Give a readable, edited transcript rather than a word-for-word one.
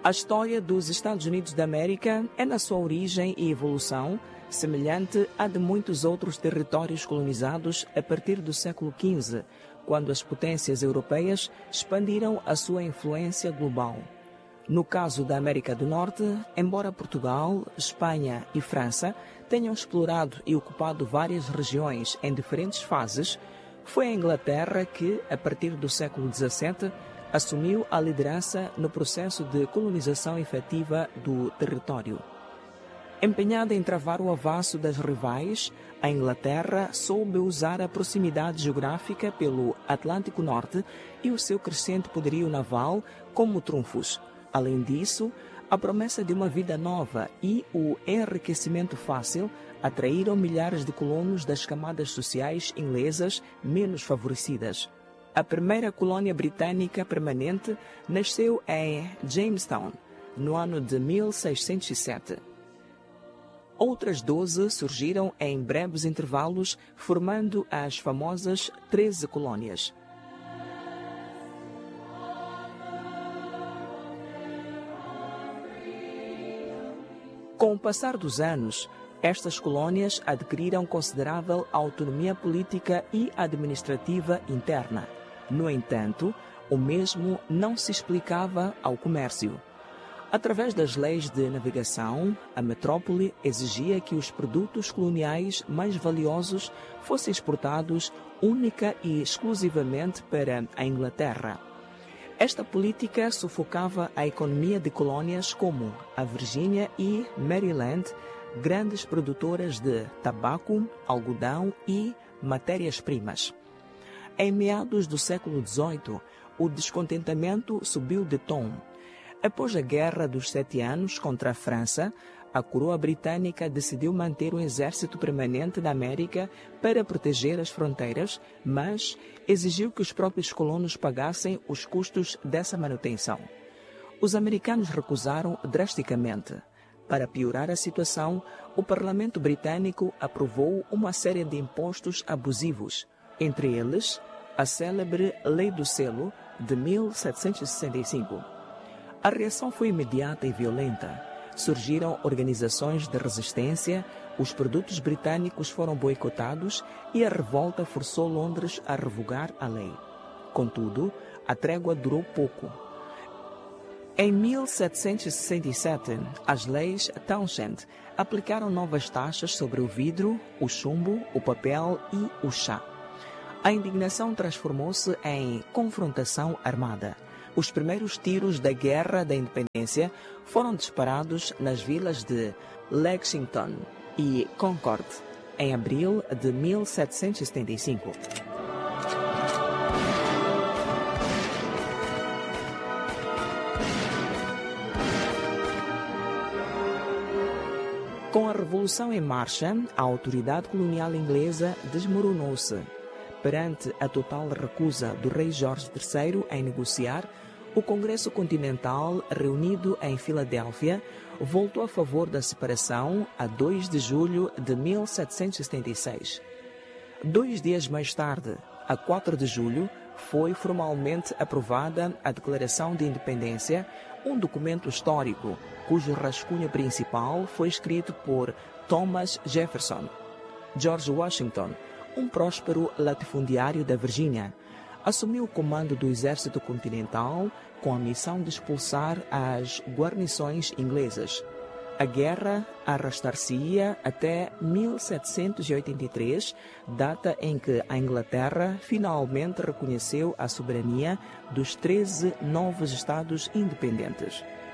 A história dos Estados Unidos da América é, na sua origem e evolução, semelhante à de muitos outros territórios colonizados a partir do século XV, quando as potências europeias expandiram a sua influência global. No caso da América do Norte, embora Portugal, Espanha e França tenham explorado e ocupado várias regiões em diferentes fases, foi a Inglaterra que, a partir do século XVII, assumiu a liderança no processo de colonização efetiva do território. Empenhada em travar o avanço das rivais, a Inglaterra soube usar a proximidade geográfica pelo Atlântico Norte e o seu crescente poderio naval como trunfos. Além disso, a promessa de uma vida nova e o enriquecimento fácil atraíram milhares de colonos das camadas sociais inglesas menos favorecidas. A primeira colônia britânica permanente nasceu em Jamestown, no ano de 1607. Outras 12 surgiram em breves intervalos, formando as famosas 13 colônias. Com o passar dos anos, estas colônias adquiriram considerável autonomia política e administrativa interna. No entanto, o mesmo não se explicava ao comércio. Através das leis de navegação, a metrópole exigia que os produtos coloniais mais valiosos fossem exportados única e exclusivamente para a Inglaterra. Esta política sufocava a economia de colônias como a Virgínia e Maryland, grandes produtoras de tabaco, algodão e matérias-primas. Em meados do século XVIII, o descontentamento subiu de tom. Após a Guerra dos 7 Anos contra a França, a coroa britânica decidiu manter um exército permanente na América para proteger as fronteiras, mas exigiu que os próprios colonos pagassem os custos dessa manutenção. Os americanos recusaram drasticamente. Para piorar a situação, o parlamento britânico aprovou uma série de impostos abusivos, entre eles a célebre Lei do Selo de 1765. A reação foi imediata e violenta. Surgiram organizações de resistência, os produtos britânicos foram boicotados e a revolta forçou Londres a revogar a lei. Contudo, a trégua durou pouco. Em 1767, as leis Townshend aplicaram novas taxas sobre o vidro, o chumbo, o papel e o chá. A indignação transformou-se em confrontação armada. Os primeiros tiros da Guerra da Independência foram disparados nas vilas de Lexington e Concord, em abril de 1775. Com a Revolução em marcha, a autoridade colonial inglesa desmoronou-se. Perante a total recusa do rei Jorge III em negociar, o Congresso Continental, reunido em Filadélfia, votou a favor da separação a 2 de julho de 1776. 2 dias mais tarde, a 4 de julho, foi formalmente aprovada a Declaração de Independência, um documento histórico, cujo rascunho principal foi escrito por Thomas Jefferson. George Washington, um próspero latifundiário da Virgínia, assumiu o comando do Exército Continental com a missão de expulsar as guarnições inglesas. A guerra arrastar-se-ia até 1783, data em que a Inglaterra finalmente reconheceu a soberania dos 13 novos Estados independentes.